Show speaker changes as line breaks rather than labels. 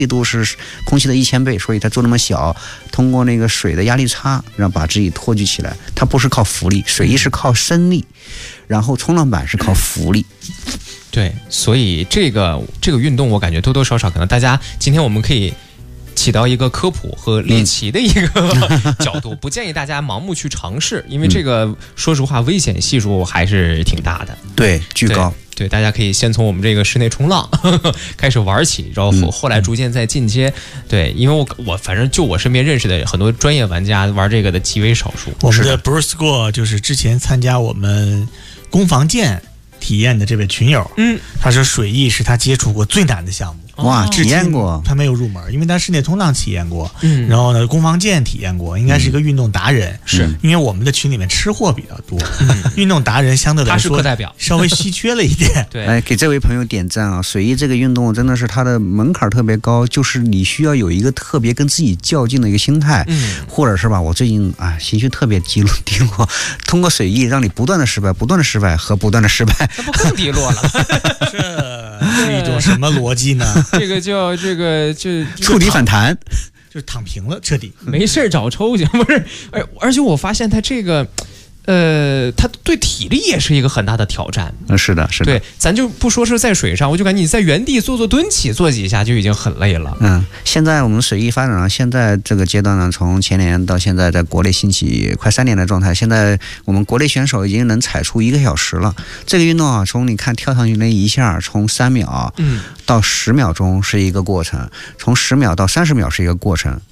力度是空气的1000倍，所以它做那么小，通过那个水的压力差，让把自己托举起来。它不是靠浮力，水翼是靠升力，然后冲浪板是靠浮力。
对，所以这个运动，我感觉多多少少可能大家今天我们可以起到一个科普和猎奇的一个角度，不建议大家盲目去尝试，因为这个说实话危险系数还是挺大的，
对，巨高。
对，大家可以先从我们这个室内冲浪开始玩起，然后后来逐渐再进阶。对，因为我反正就我身边认识的很多专业玩家玩这个的极为少数。
我们的 Bruce Gore 就是之前参加我们攻防舰体验的这位群友，他说水翼是他接触过最难的项目。
哇，体验过？
他没有入门，因为他室内冲浪体验过，然后呢，攻防舰体验过，应该是一个运动达人。
是
因为我们的群里面吃货比较多，运动达人相对来说
他是课代表，
稍微稀缺了一点。
对，
来给这位朋友点赞啊！水翼这个运动真的是它的门槛特别高，就是你需要有一个特别跟自己较劲的一个心态，或者是吧，我最近情绪特别低落，通过水翼让你不断的失败，不断的失败和不断的失败，
那不更低落了？
这是一种什么逻辑呢？
这个叫
触底反弹，
就是躺平了，彻底
没事找抽去，不是？而且我发现他这个。他对体力也是一个很大的挑战。
是的。
对，咱就不说是在水上，我就感觉你在原地做蹲起，做几下就已经很累了。
现在我们水翼发展到现在这个阶段呢，从前年到现在，在国内兴起快3年的状态。现在我们国内选手已经能踩出1个小时了。这个运动啊，从你看跳上去那一下，从3秒到10秒钟是一个过程，从10秒到30秒是一个过程。